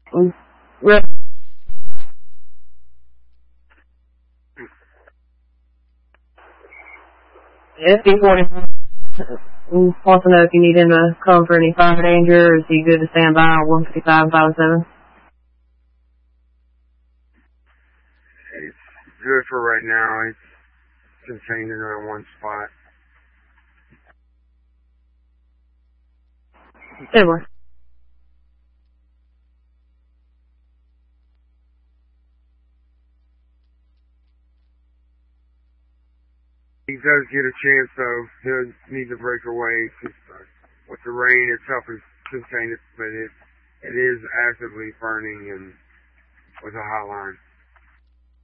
Mm, Well, SB41 wants to know if you need him to come for any fire danger, or is he good to stand by on 155 and 57? It's good for right now. It's contained in around one spot. Anyway. He does get a chance, though. He'll need to break away. With the rain, it's helping contain it, but it is actively burning and with a hot line.